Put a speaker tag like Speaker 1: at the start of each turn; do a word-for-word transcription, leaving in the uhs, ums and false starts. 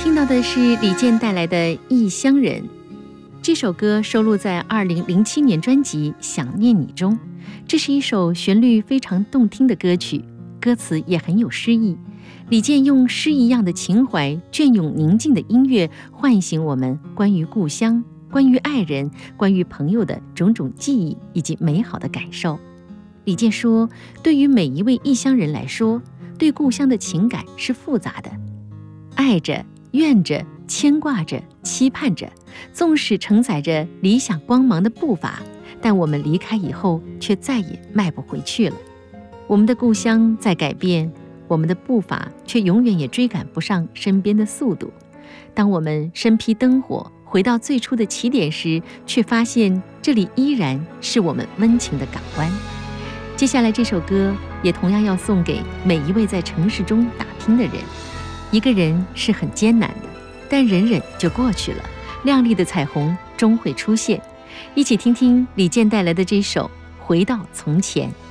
Speaker 1: 听到的是李健带来的《异乡人》。这首歌收录在二零零七年专辑《想念你》中。这是一首旋律非常动听的歌曲，歌词也很有诗意。李健用诗一样的情怀，隽永宁静的音乐，唤醒我们关于故乡、关于爱人、关于朋友的种种记忆以及美好的感受。李健说，对于每一位异乡人来说，对故乡的情感是复杂的，爱着、怨着、牵挂着、期盼着，纵使承载着理想光芒的步伐，但我们离开以后却再也迈不回去了。我们的故乡在改变，我们的步伐却永远也追赶不上身边的速度。当我们身披灯火回到最初的起点时，却发现这里依然是我们温情的港湾。接下来这首歌也同样要送给每一位在城市中打拼的人。一个人是很艰难的，但忍忍就过去了，亮丽的彩虹终会出现。一起听听李健带来的这首《回到从前》。